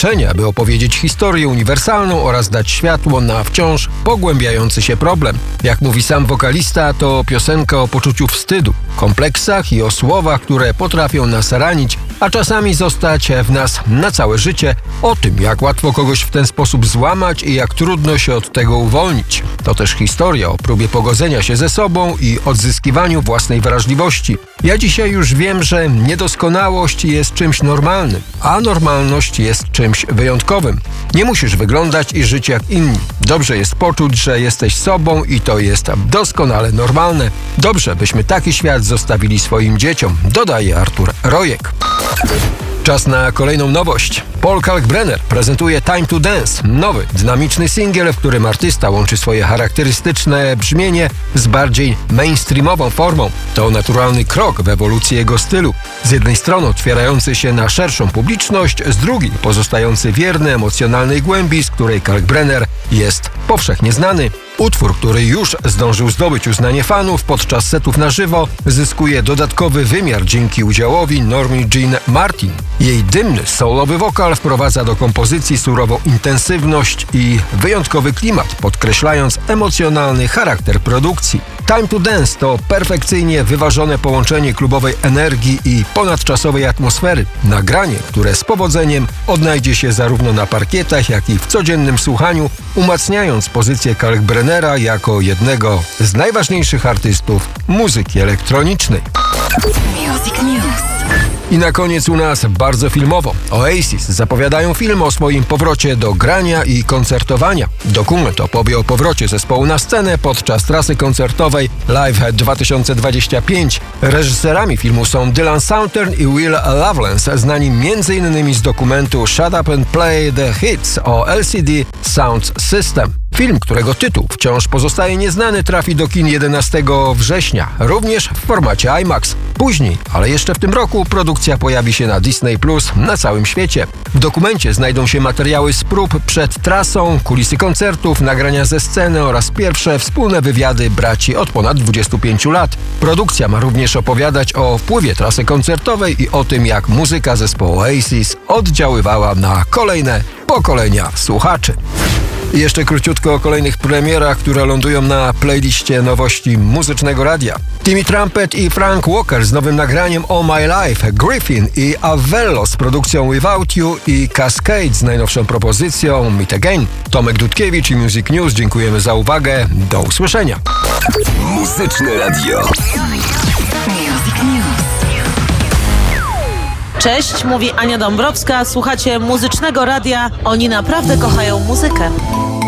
znaczenie, aby opowiedzieć historię uniwersalną oraz dać światło na wciąż pogłębiający się problem. Jak mówi sam wokalista, to piosenka o poczuciu wstydu, kompleksach i o słowach, które potrafią nas ranić, a czasami zostać w nas na całe życie, o tym, jak łatwo kogoś w ten sposób złamać i jak trudno się od tego uwolnić. To też historia o próbie pogodzenia się ze sobą i odzyskiwaniu własnej wrażliwości. Ja dzisiaj już wiem, że niedoskonałość jest czymś normalnym, a normalność jest czymś wyjątkowym. Nie musisz wyglądać i żyć jak inni. Dobrze jest poczuć, że jesteś sobą i to jest doskonale normalne. Dobrze, byśmy taki świat zostawili swoim dzieciom, dodaje Artur Rojek. Czas na kolejną nowość. Paul Kalkbrenner prezentuje Time to Dance, nowy, dynamiczny singiel, w którym artysta łączy swoje charakterystyczne brzmienie z bardziej mainstreamową formą. To naturalny krok w ewolucji jego stylu. Z jednej strony otwierający się na szerszą publiczność, z drugiej pozostający wierny emocjonalnej głębi, z której Kalkbrenner jest powszechnie znany. Utwór, który już zdążył zdobyć uznanie fanów podczas setów na żywo, zyskuje dodatkowy wymiar dzięki udziałowi Normie Jean Martin. Jej dymny, soulowy wokal wprowadza do kompozycji surową intensywność i wyjątkowy klimat, podkreślając emocjonalny charakter produkcji. Time to Dance to perfekcyjnie wyważone połączenie klubowej energii i ponadczasowej atmosfery. Nagranie, które z powodzeniem odnajdzie się zarówno na parkietach, jak i w codziennym słuchaniu, umacniając pozycję Kalkbrennera jako jednego z najważniejszych artystów muzyki elektronicznej. Music News. I na koniec u nas bardzo filmowo. Oasis zapowiadają film o swoim powrocie do grania i koncertowania. Dokument opowie o powrocie zespołu na scenę podczas trasy koncertowej Live 2025. Reżyserami filmu są Dylan Sauntern i Will Lovelace, znani m.in. z dokumentu Shut Up and Play the Hits o LCD Sound System. Film, którego tytuł wciąż pozostaje nieznany, trafi do kin 11 września, również w formacie IMAX. Później, ale jeszcze w tym roku, produkcja pojawi się na Disney Plus na całym świecie. W dokumencie znajdą się materiały z prób przed trasą, kulisy koncertów, nagrania ze sceny oraz pierwsze wspólne wywiady braci od ponad 25 lat. Produkcja ma również opowiadać o wpływie trasy koncertowej i o tym, jak muzyka zespołu Oasis oddziaływała na kolejne pokolenia słuchaczy. I jeszcze króciutko o kolejnych premierach, które lądują na playliście nowości Muzycznego Radia. Timmy Trumpet i Frank Walker z nowym nagraniem All My Life, Griffin i Avello z produkcją Without You i Cascade z najnowszą propozycją Meet Again. Tomek Dudkiewicz i Music News, dziękujemy za uwagę. Do usłyszenia. Muzyczne Radio. Music News. Cześć, mówi Ania Dąbrowska. Słuchacie Muzycznego Radia. Oni naprawdę kochają muzykę.